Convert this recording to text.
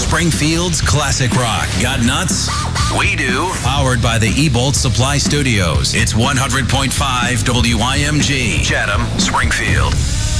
Springfield's classic rock. Got nuts? We do. Powered by the eBolt Supply Studios. It's 100.5 WIMG. Chatham, Springfield.